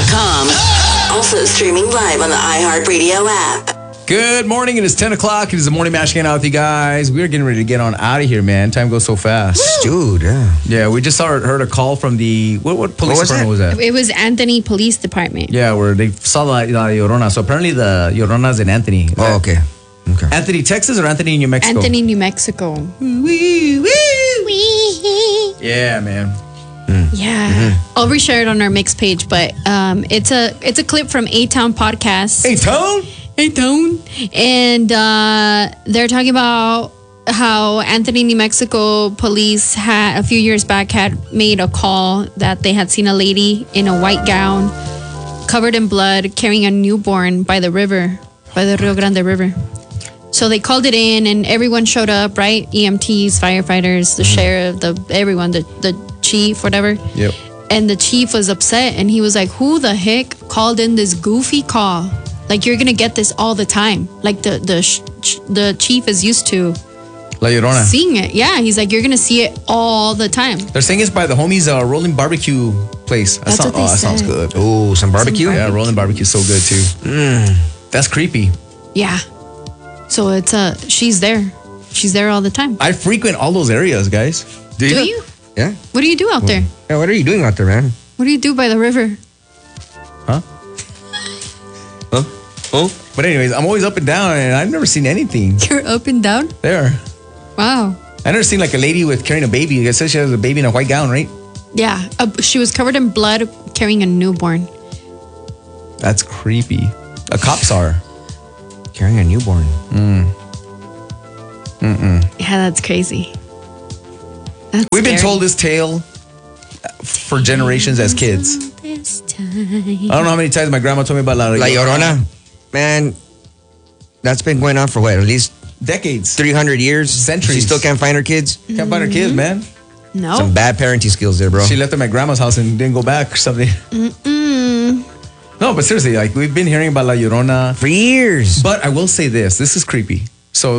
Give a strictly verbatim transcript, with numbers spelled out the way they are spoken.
com. Also streaming live on the iHeartRadio app. Good morning. It is ten o'clock. It is the morning mash hanging out with you guys. We're getting ready to get on out of here, man. Time goes so fast. Dude, yeah. Yeah, we just saw, heard a call from the, what, what police What was department was that? It was Anthony Police Department. Yeah, where they saw La, La Llorona. So apparently the Llorona's in Anthony. Oh, okay. Okay. Anthony, Texas or Anthony, New Mexico? Anthony, New Mexico. Yeah, man. Yeah. Mm-hmm. I'll reshare it on our mix page, but um, it's a it's a clip from A-Town Podcast. A-Town? A-Town. And uh, they're talking about how Anthony, New Mexico police had a few years back had made a call that they had seen a lady in a white gown covered in blood carrying a newborn by the river, by the Rio Grande River. So they called it in and everyone showed up, right? E M Ts, firefighters, the Mm-hmm. sheriff, the everyone, the, the chief, whatever. Yep. And the chief was upset and he was like, who the heck called in this goofy call? Like, you're going to get this all the time. Like, the the sh- sh- the chief is used to La Llorona. seeing it. Yeah, he's like, you're going to see it all the time. They're saying it's by the homies uh, Rolling Barbecue place. That That's sound- what they oh, that sounds said. good. Oh, some barbecue? Yeah, Rolling Barbecue is so good too. That's creepy. Yeah. So it's uh, she's there. She's there all the time. I frequent all those areas, guys. Do you? Yeah. What do you do out there? Yeah, what are you doing out there, man? What do you do by the river? Huh? Huh? Oh? But anyways, I'm always up and down, and I've never seen anything You're up and down? there. Wow. I never seen like a lady with carrying a baby. I said she has a baby in a white gown, right? Yeah. Uh, she was covered in blood carrying a newborn. That's creepy. A cops are. Carrying a newborn. Yeah, that's crazy. That's We've been scary. told this tale for generations as kids. This time. I don't know how many times my grandma told me about La, La Llorona. Man, that's been going on for what? At least Decades. three hundred years? Centuries. She still can't find her kids? Can't find her kids, man. No. Some bad parenting skills there, bro. She left them at grandma's house and didn't go back or something. Mm-mm. No, but seriously, like we've been hearing about La Llorona. For years. But I will say this. This is creepy.